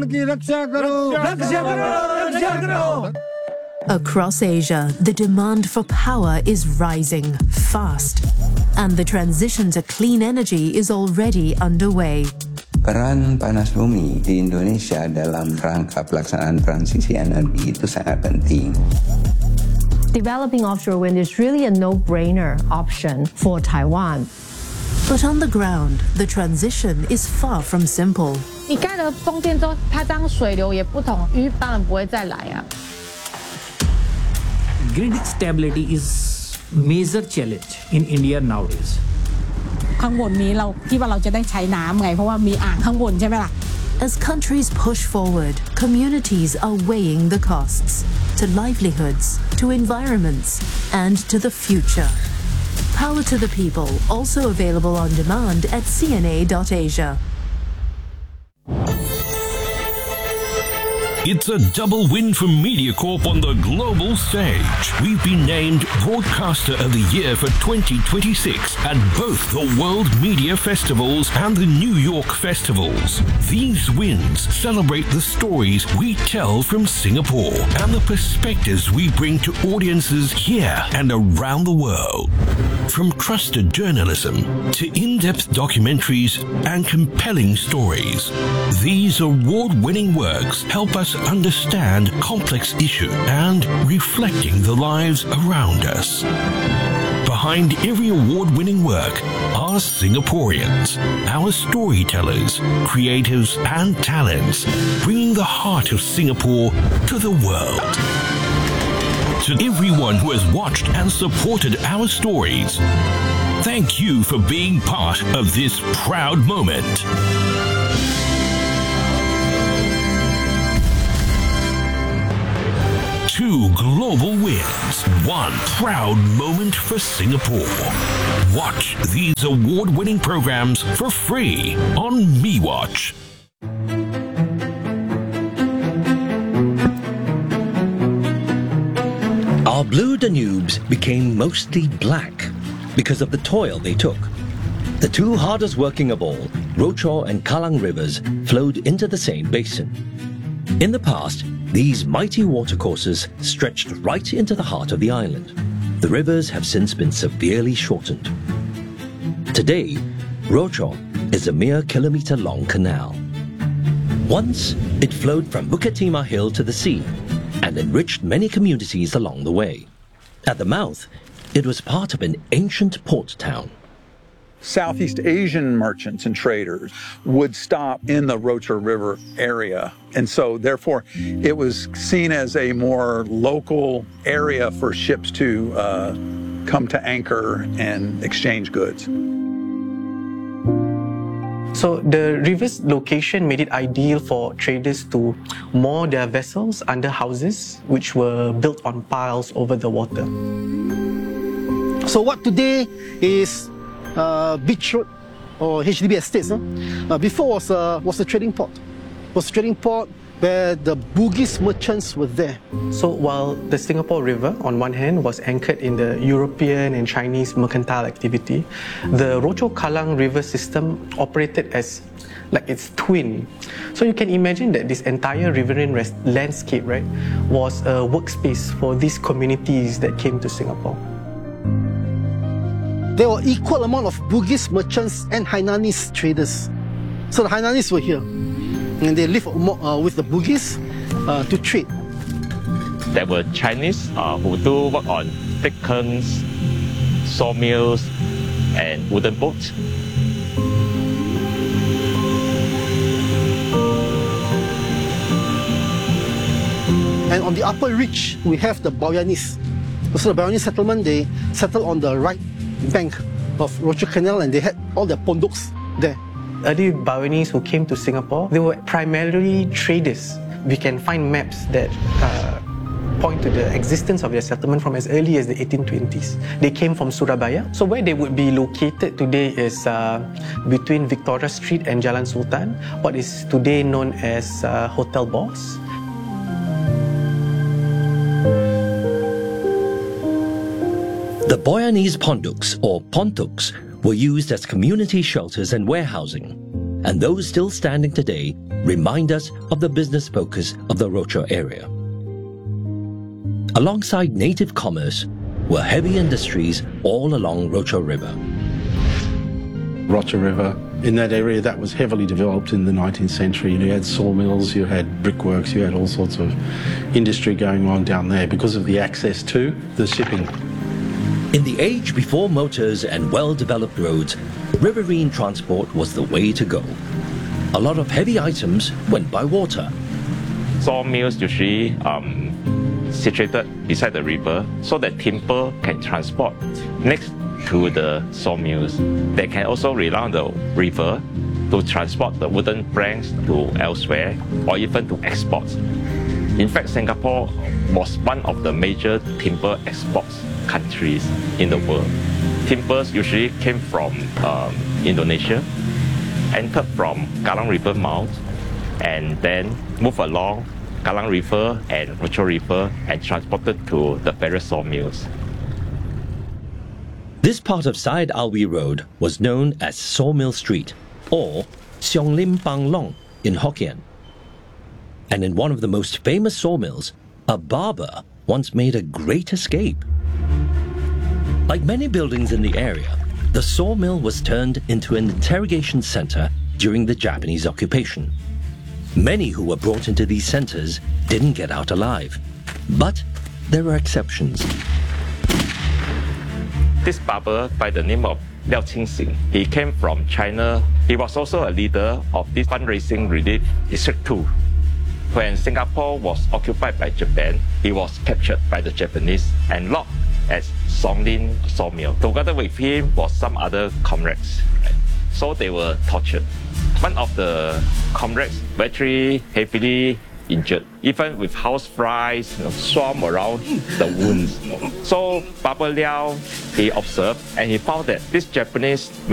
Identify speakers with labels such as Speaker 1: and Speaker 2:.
Speaker 1: Across Asia, the demand for power is rising fast, and the transition to clean energy is already underway.
Speaker 2: Peran panas bumi di Indonesia dalam rangka pelaksanaan transisi energi itu sangat penting.
Speaker 3: Developing offshore wind is really a no-brainer option for Taiwan.
Speaker 1: But on the ground, the transition is far from simple.
Speaker 4: 你盖了风电之后，它当水流也不同，鱼当然不会再来啊。
Speaker 5: Grid stability is major challenge in India nowadays.
Speaker 6: ข้างบนนี้เราคิดว่าเราจะได้ใช้น้ำไงเพราะว่ามีอ่างข้างบนใช่ไหมล่ะ
Speaker 1: As countries push forward, communities are weighing the costs to livelihoods, to environments, and to the future. Power to the People, also available on demand at cna.asia.
Speaker 7: It's a double win for MediaCorp on the global stage. We've been named Broadcaster of the Year for 2026 at both the World Media Festivals and the New York Festivals. These wins celebrate the stories we tell from Singapore and the perspectives we bring to audiences here and around the world. From trusted journalism to in-depth documentaries and compelling stories, these award-winning works help us understand complex issues and reflecting the lives around us. Behind every award-winning work are Singaporeans, our storytellers, creatives and talents, bringing the heart of Singapore to the world. To everyone who has watched and supported our stories, thank you for being part of this proud moment. 2 global wins, 1 proud moment for Singapore. Watch these award-winning programs for free on MeWatch.
Speaker 8: Our blue Danubes became mostly black because of the toil they took. The two hardest working of all, Rochaw and Kallang rivers, flowed into the same basin. In the past, these mighty watercourses stretched right into the heart of the island. The rivers have since been severely shortened. Today, Rochaw is a mere kilometre-long canal. Once, it flowed from Bukit Timah Hill to the sea and enriched many communities along the way. At the mouth, it was part of an ancient port town.
Speaker 9: Southeast Asian merchants and traders would stop in the Rochaw River area. And so, therefore, it was seen as a more local area for ships to come to anchor and exchange goods.
Speaker 10: So the river's location made it ideal for traders to moor their vessels under houses which were built on piles over the water.
Speaker 11: So what today is Beach Road or HDB Estates, before was a trading port. It was a trading port where the Bugis merchants were there.
Speaker 10: So while the Singapore River, on one hand, was anchored in the European and Chinese mercantile activity, the Rochaw Kallang River system operated as like its twin. So you can imagine that this entire riverine landscape, right, was a workspace for these communities that came to Singapore.
Speaker 11: There were equal amount of Bugis merchants and Hainanese traders. So the Hainanese were here, and they lived with the Bugis to trade.
Speaker 12: There were Chinese who do work on thick kilns, sawmills, and wooden boats.
Speaker 11: And on the upper reach, we have the Baoyanese. So the Baoyanese settlement, they settled on the right bank of Rochaw Canal, and they had all their pondoks there.
Speaker 10: Early Baoyanese who came to Singapore, they were primarily traders. We can find maps that point to the existence of their settlement from as early as the 1820s. They came from Surabaya. So where they would be located today is between Victoria Street and Jalan Sultan, what is today known as Hotel Boss.
Speaker 8: The Baoyanese ponduks, or pontuks, were used as community shelters and warehousing. and those still standing today remind us of the business focus of the Rochor area. Alongside native commerce were heavy industries all along Rochor River.
Speaker 13: Rochor River, in that area, that was heavily developed in the 19th century. You had sawmills, you had brickworks, you had all sorts of industry going on down there because of the access to the shipping.
Speaker 8: In the age before motors and well-developed roads, riverine transport was the way to go. A lot of heavy items went by water.
Speaker 12: Sawmills usually situated beside the river so that timber can transport next to the sawmills. They can also rely on the river to transport the wooden planks to elsewhere or even to export. In fact, Singapore was one of the major timber export countries in the world. Timbers usually came from Indonesia, entered from Kallang River mouth, and then moved along Kallang River and Rochor River and transported to the various sawmills.
Speaker 8: This part of Syed Alwi Road was known as Sawmill Street, or Siong Lim Pang Long in Hokkien. And in one of the most famous sawmills, a barber once made a great escape. Like many buildings in the area, the sawmill was turned into an interrogation center during the Japanese occupation. Many who were brought into these centers didn't get out alive, but there were exceptions.
Speaker 12: This barber by the name of Liao Qingxing, he came from China. He was also a leader of this fundraising relief District 2. When Singapore was occupied by Japan, he was captured by the Japanese and locked at Song Lin sawmill. Together with him was some other comrades. So they were tortured. One of the comrades very heavily injured, even with house flies swarm around the wounds. So Barber Liao, he observed and he found that this Japanese